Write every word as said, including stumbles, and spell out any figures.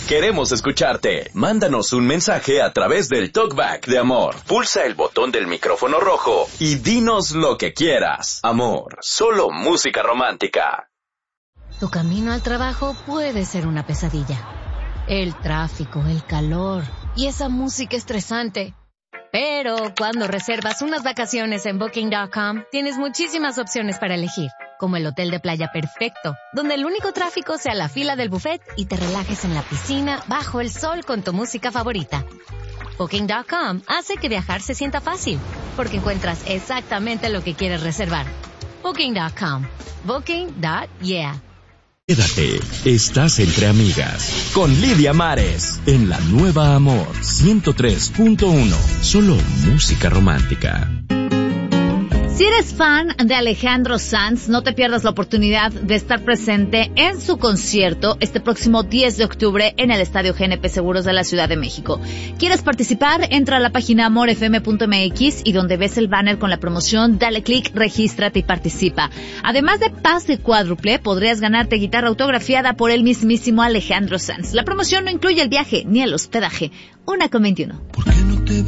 Queremos escucharte. Mándanos un mensaje a través del Talkback de Amor. Pulsa el botón del micrófono rojo y dinos lo que quieras. Amor, solo música romántica. Tu camino al trabajo puede ser una pesadilla. El tráfico, el calor y esa música estresante. Pero cuando reservas unas vacaciones en Booking punto com, tienes muchísimas opciones para elegir, como el hotel de playa perfecto, donde el único tráfico sea la fila del buffet y te relajes en la piscina bajo el sol con tu música favorita. Booking punto com hace que viajar se sienta fácil, porque encuentras exactamente lo que quieres reservar. Booking punto com. Booking punto yeah. Quédate, estás entre amigas, con Lidia Mares, en la nueva Amor ciento tres punto uno, solo música romántica. Si eres fan de Alejandro Sanz, no te pierdas la oportunidad de estar presente en su concierto este próximo diez de octubre en el Estadio G N P Seguros de la Ciudad de México. ¿Quieres participar? Entra a la página amor f m punto m x y donde ves el banner con la promoción, dale clic, regístrate y participa. Además de pase cuádruple, podrías ganarte guitarra autografiada por el mismísimo Alejandro Sanz. La promoción no incluye el viaje ni el hospedaje. Una con veintiuno. ¿Por qué no te